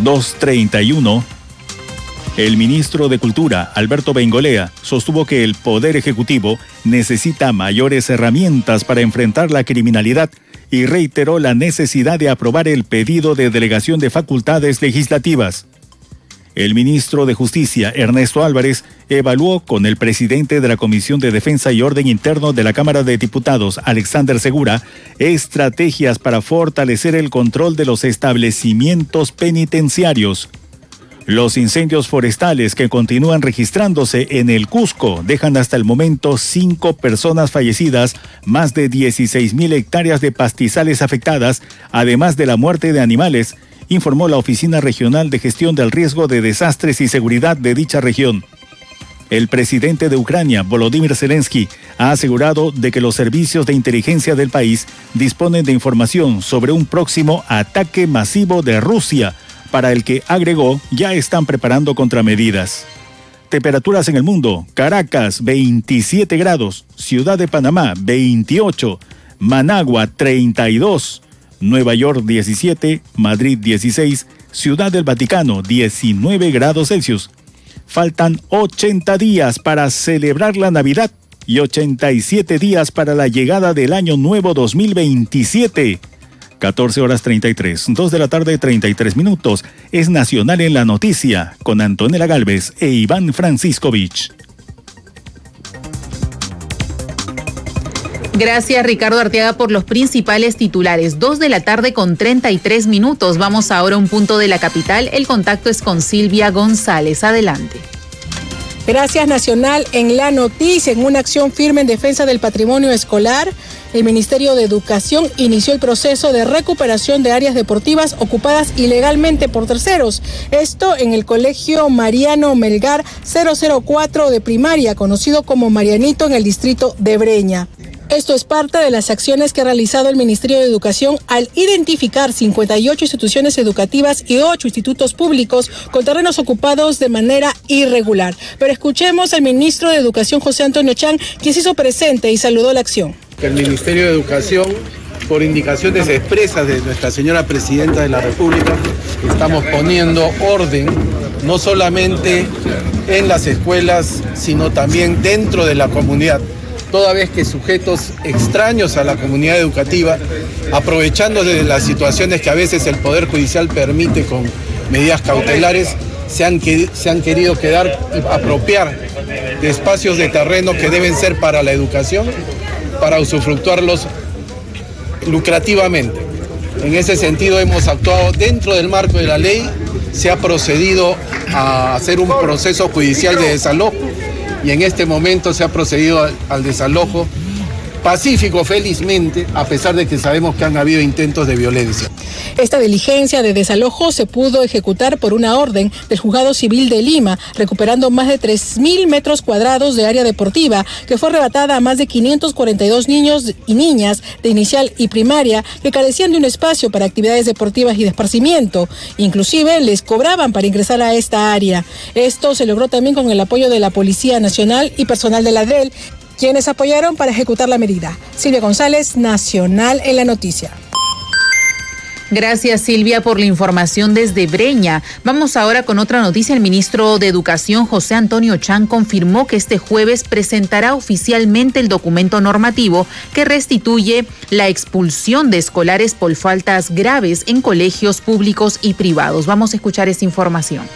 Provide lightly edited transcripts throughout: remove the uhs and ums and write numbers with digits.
2:31, el ministro de Cultura, Alberto Bengolea, sostuvo que el Poder Ejecutivo necesita mayores herramientas para enfrentar la criminalidad y reiteró la necesidad de aprobar el pedido de delegación de facultades legislativas. El ministro de Justicia, Ernesto Álvarez, evaluó con el presidente de la Comisión de Defensa y Orden Interno de la Cámara de Diputados, Alexander Segura, estrategias para fortalecer el control de los establecimientos penitenciarios. Los incendios forestales que continúan registrándose en el Cusco dejan hasta el momento 5 personas fallecidas, más de 16.000 hectáreas de pastizales afectadas, además de la muerte de animales, informó la Oficina Regional de Gestión del Riesgo de Desastres y Seguridad de dicha región. El presidente de Ucrania, Volodymyr Zelensky, ha asegurado de que los servicios de inteligencia del país disponen de información sobre un próximo ataque masivo de Rusia, para el que, agregó, ya están preparando contramedidas. Temperaturas en el mundo: Caracas, 27 grados, Ciudad de Panamá, 28, Managua, 32, Nueva York, 17, Madrid, 16, Ciudad del Vaticano, 19 grados Celsius. Faltan 80 días para celebrar la Navidad y 87 días para la llegada del Año Nuevo 2027. 14:33, 2 de la tarde, 33 minutos. Es Nacional en la Noticia, con Antonella Gálvez e Iván Franciscovich. Gracias, Ricardo Arteaga, por los principales titulares. 2 de la tarde con 33 minutos. Vamos ahora a un punto de la capital. El contacto es con Silvia González. Adelante. Gracias, Nacional en la Noticia. En una acción firme en defensa del patrimonio escolar, el Ministerio de Educación inició el proceso de recuperación de áreas deportivas ocupadas ilegalmente por terceros. Esto en el Colegio Mariano Melgar 004 de primaria, conocido como Marianito, en el distrito de Breña. Esto es parte de las acciones que ha realizado el Ministerio de Educación al identificar 58 instituciones educativas y 8 institutos públicos con terrenos ocupados de manera irregular. Pero escuchemos al ministro de Educación, José Antonio Chang, quien se hizo presente y saludó la acción. El Ministerio de Educación, por indicaciones expresas de nuestra señora Presidenta de la República, estamos poniendo orden no solamente en las escuelas, sino también dentro de la comunidad, toda vez que sujetos extraños a la comunidad educativa, aprovechando de las situaciones que a veces el Poder Judicial permite con medidas cautelares, se han querido quedar y apropiar de espacios de terreno que deben ser para la educación, para usufructuarlos lucrativamente. En ese sentido hemos actuado dentro del marco de la ley, se ha procedido a hacer un proceso judicial de desalojo y en este momento se ha procedido al desalojo pacífico, felizmente, a pesar de que sabemos que han habido intentos de violencia. Esta diligencia de desalojo se pudo ejecutar por una orden del Juzgado Civil de Lima, recuperando más de 3.000 metros cuadrados de área deportiva que fue arrebatada a más de 542 niños y niñas de inicial y primaria que carecían de un espacio para actividades deportivas y de esparcimiento. Inclusive les cobraban para ingresar a esta área. Esto se logró también con el apoyo de la Policía Nacional y personal de la DREL, quienes apoyaron para ejecutar la medida. Silvia González, Nacional en la Noticia. Gracias, Silvia, por la información desde Breña. Vamos ahora con otra noticia. El ministro de Educación, José Antonio Chang, confirmó que este jueves presentará oficialmente el documento normativo que restituye la expulsión de escolares por faltas graves en colegios públicos y privados. Vamos a escuchar esta información.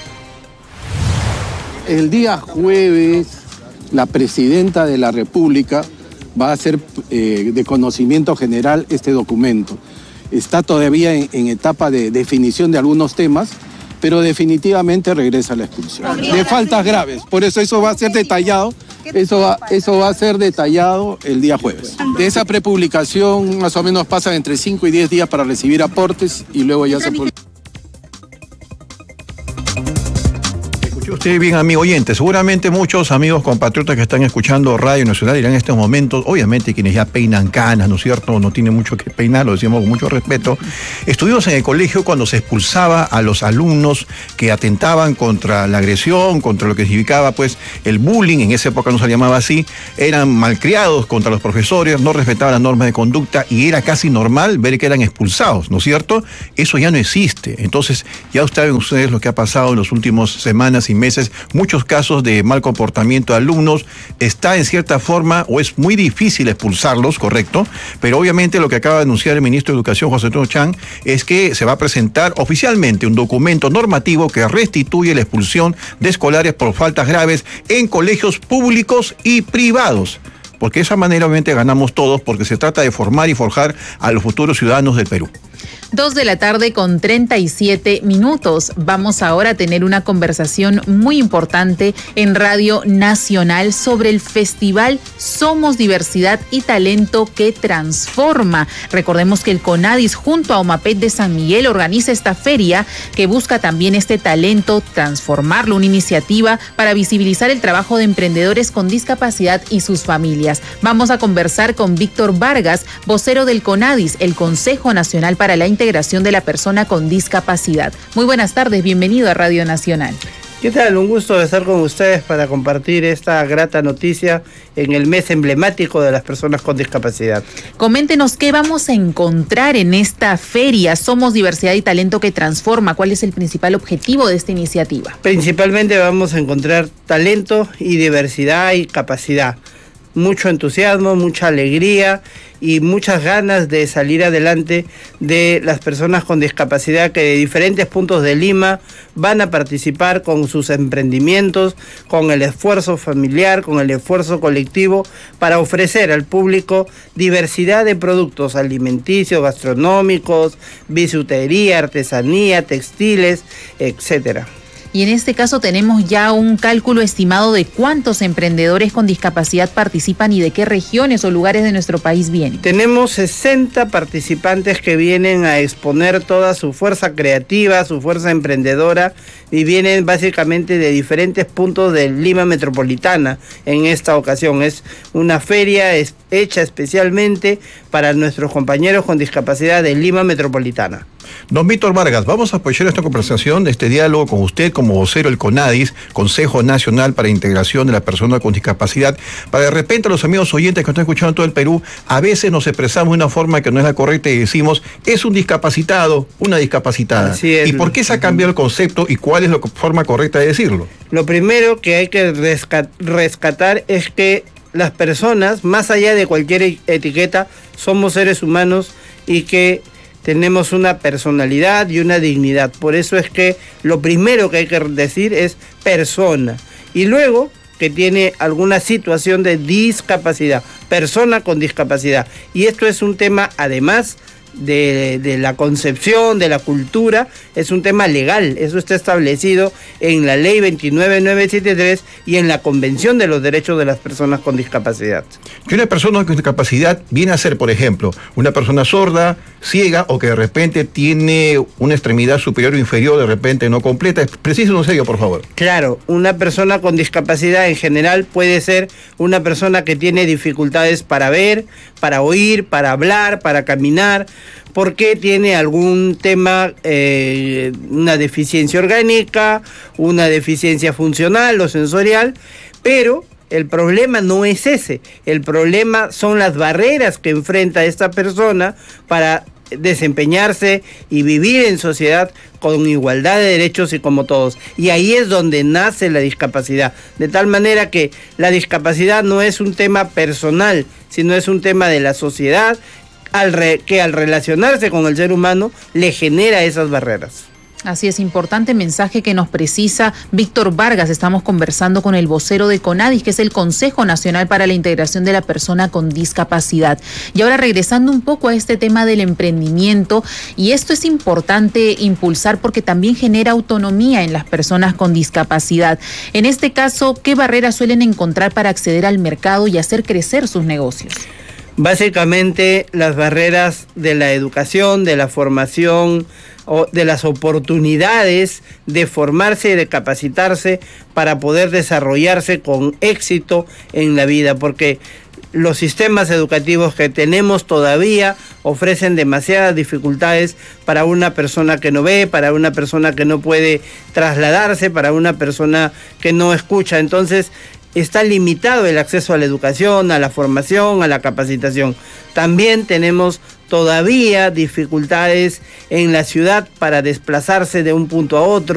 El día jueves, la Presidenta de la República va a hacer de conocimiento general este documento. Está todavía en etapa de definición de algunos temas, pero definitivamente regresa a la expulsión. De faltas graves, por eso va a ser detallado, eso va a ser detallado el día jueves. De esa prepublicación más o menos pasan entre 5 y 10 días para recibir aportes y luego ya se publica. Usted bien, amigo oyente, seguramente muchos amigos compatriotas que están escuchando Radio Nacional dirán en estos momentos, obviamente quienes ya peinan canas, ¿no es cierto? No tienen mucho que peinar, lo decimos con mucho respeto. Estuvimos en el colegio cuando se expulsaba a los alumnos que atentaban contra la agresión, contra lo que significaba pues el bullying, en esa época no se llamaba así, eran malcriados contra los profesores, no respetaban las normas de conducta y era casi normal ver que eran expulsados, ¿no es cierto? Eso ya no existe. Entonces, ya saben ustedes lo que ha pasado en las últimas semanas y meses, muchos casos de mal comportamiento de alumnos, está en cierta forma o es muy difícil expulsarlos, correcto, pero obviamente lo que acaba de anunciar el ministro de Educación, José Antonio Chang, es que se va a presentar oficialmente un documento normativo que restituye la expulsión de escolares por faltas graves en colegios públicos y privados, porque de esa manera obviamente ganamos todos, porque se trata de formar y forjar a los futuros ciudadanos del Perú. 2:37 p.m. Vamos ahora a tener una conversación muy importante en Radio Nacional sobre el festival Somos Diversidad y Talento que Transforma. Recordemos que el CONADIS junto a OMAPET de San Miguel organiza esta feria que busca también este talento, transformarlo, una iniciativa para visibilizar el trabajo de emprendedores con discapacidad y sus familias. Vamos a conversar con Víctor Vargas, vocero del CONADIS, el Consejo Nacional para la Integración de la Persona con Discapacidad. Muy buenas tardes, bienvenido a Radio Nacional. ¿Qué tal? Un gusto estar con ustedes para compartir esta grata noticia en el mes emblemático de las personas con discapacidad. Coméntenos qué vamos a encontrar en esta feria Somos Diversidad y Talento que Transforma. ¿Cuál es el principal objetivo de esta iniciativa? Principalmente vamos a encontrar talento y diversidad y capacidad. Mucho entusiasmo, mucha alegría y muchas ganas de salir adelante de las personas con discapacidad que de diferentes puntos de Lima van a participar con sus emprendimientos, con el esfuerzo familiar, con el esfuerzo colectivo para ofrecer al público diversidad de productos alimenticios, gastronómicos, bisutería, artesanía, textiles, etcétera. Y en este caso tenemos ya un cálculo estimado de cuántos emprendedores con discapacidad participan y de qué regiones o lugares de nuestro país vienen. Tenemos 60 participantes que vienen a exponer toda su fuerza creativa, su fuerza emprendedora, y vienen básicamente de diferentes puntos de Lima metropolitana en esta ocasión. Es una feria hecha especialmente para nuestros compañeros con discapacidad de Lima metropolitana. Don Víctor Vargas, vamos a apoyar esta conversación, este diálogo con usted como vocero del CONADIS, Consejo Nacional para la Integración de la Persona con Discapacidad, para de repente a los amigos oyentes que están escuchando en todo el Perú, a veces nos expresamos de una forma que no es la correcta y decimos, es un discapacitado, una discapacitada. Así es. ¿Y por qué se ha cambiado el concepto y cuál es la forma correcta de decirlo? Lo primero que hay que rescatar es que las personas, más allá de cualquier etiqueta, somos seres humanos y que tenemos una personalidad y una dignidad. Por eso es que lo primero que hay que decir es persona. Y luego que tiene alguna situación de discapacidad, persona con discapacidad. Y esto es un tema, además de la concepción, de la cultura, es un tema legal. Eso está establecido en la ley 29973 y en la Convención de los Derechos de las Personas con Discapacidad. Que una persona con discapacidad viene a ser, por ejemplo, una persona sorda, ciega o que de repente tiene una extremidad superior o inferior, de repente no completa. Precísenos ello, por favor. Claro, una persona con discapacidad en general puede ser una persona que tiene dificultades para ver, para oír, para hablar, para caminar, porque tiene algún tema, una deficiencia orgánica, una deficiencia funcional o sensorial, pero el problema no es ese. El problema son las barreras que enfrenta esta persona para desempeñarse y vivir en sociedad con igualdad de derechos y como todos. Y ahí es donde nace la discapacidad. De tal manera que la discapacidad no es un tema personal, sino es un tema de la sociedad que al relacionarse con el ser humano le genera esas barreras. Así es, importante mensaje que nos precisa Víctor Vargas. Estamos conversando con el vocero de CONADIS, que es el Consejo Nacional para la Integración de la Persona con Discapacidad. Y ahora regresando un poco a este tema del emprendimiento, y esto es importante impulsar porque también genera autonomía en las personas con discapacidad. En este caso, ¿qué barreras suelen encontrar para acceder al mercado y hacer crecer sus negocios? Básicamente las barreras de la educación, de la formación de las oportunidades de formarse y de capacitarse para poder desarrollarse con éxito en la vida, porque los sistemas educativos que tenemos todavía ofrecen demasiadas dificultades para una persona que no ve, para una persona que no puede trasladarse, para una persona que no escucha. Entonces, está limitado el acceso a la educación, a la formación, a la capacitación. También tenemos todavía dificultades en la ciudad para desplazarse de un punto a otro.